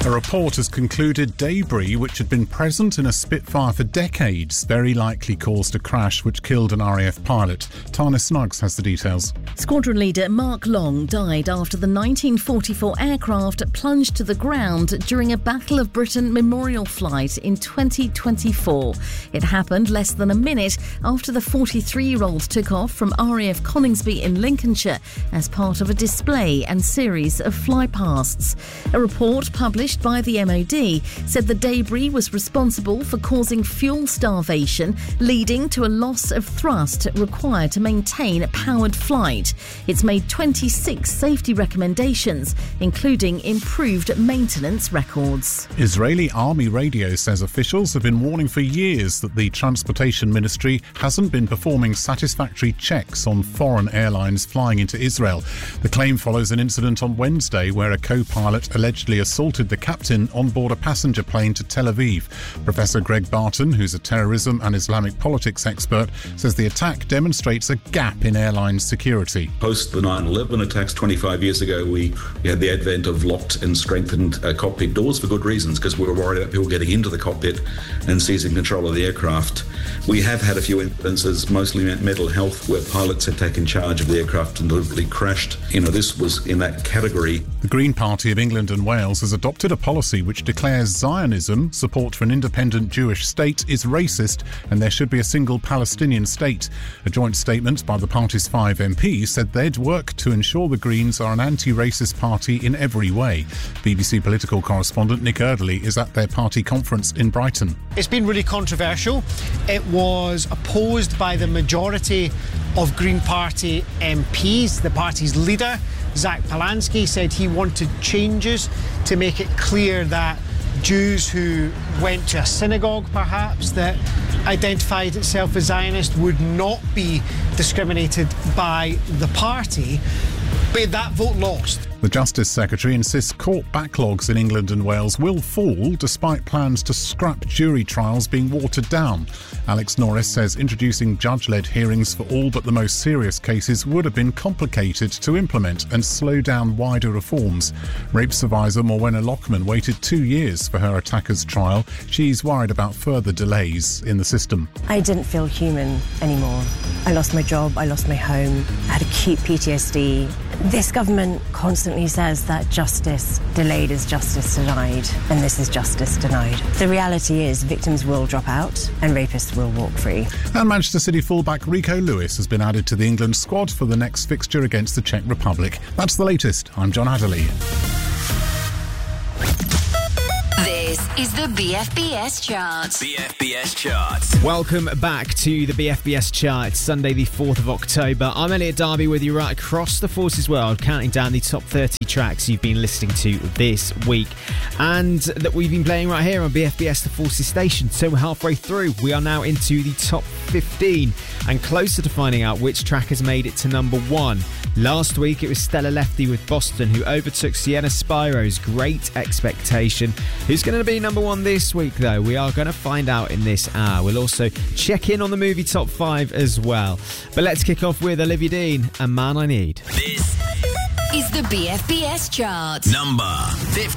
A report has concluded debris which had been present in a Spitfire for decades very likely caused a crash which killed an RAF pilot. Tana Snuggs has the details. Squadron leader Mark Long died after the 1944 aircraft plunged to the ground during a Battle of Britain memorial flight in 2024. It happened less than a minute after the 43-year-old took off from RAF Coningsby in Lincolnshire as part of a display and series of flypasts. A report published by the MOD said the debris was responsible for causing fuel starvation, leading to a loss of thrust required to maintain powered flight. It's made 26 safety recommendations, including improved maintenance records. Israeli army radio says officials have been warning for years that the Transportation Ministry hasn't been performing satisfactory checks on foreign airlines flying into Israel. The claim follows an incident on Wednesday where a co-pilot allegedly assaulted the captain on board a passenger plane to Tel Aviv. Professor Greg Barton, who's a terrorism and Islamic politics expert, says the attack demonstrates a gap in airline security. Post the 9/11 attacks 25 years ago, we had the advent of locked and strengthened cockpit doors for good reasons, because we were worried about people getting into the cockpit and seizing control of the aircraft. We have had a few instances, mostly mental health, where pilots had taken charge of the aircraft and deliberately crashed. This was in that category. The Green Party of England and Wales has adopted a policy which declares Zionism, support for an independent Jewish state, is racist and there should be a single Palestinian state. A joint statement by the party's 5 MPs said they'd work to ensure the Greens are an anti-racist party in every way. BBC political correspondent Nick Erdley is at their party conference in Brighton. It's been really controversial. It was opposed by the majority of Green Party MPs. The party's leader, Zach Polansky, said he wanted changes to make it clear that Jews who went to a synagogue, perhaps, that identified itself as Zionist would not be discriminated by the party. But that vote lost. The Justice Secretary insists court backlogs in England and Wales will fall despite plans to scrap jury trials being watered down. Alex Norris says introducing judge-led hearings for all but the most serious cases would have been complicated to implement and slow down wider reforms. Rape survivor Morwenna Lockman waited 2 years for her attacker's trial. She's worried about further delays in the system. I didn't feel human anymore. I lost my job, I lost my home, I had acute PTSD. This government constantly says that justice delayed is justice denied, and this is justice denied. The reality is victims will drop out and rapists will walk free. And Manchester City fullback Rico Lewis has been added to the England squad for the next fixture against the Czech Republic. That's the latest. I'm John Adderley. This is the BFBS Chart. BFBS Chart. Welcome back to the BFBS Chart. It's Sunday the 4th of October. I'm Elliot Darby with you right across the Forces world, counting down the top 30 tracks you've been listening to this week and that we've been playing right here on BFBS The Forces station. So we're halfway through. We are now into the top 15 and closer to finding out which track has made it to number 1. Last week it was Stella Lefty with Boston, who overtook Sienna Spiro's Great Expectation. Who's going to be number 1 this week, though? We are going to find out in this hour. We'll also check in on the movie top 5 as well. But let's kick off with Olivia Dean and Man I Need. This is the BFBS Chart. Number 15.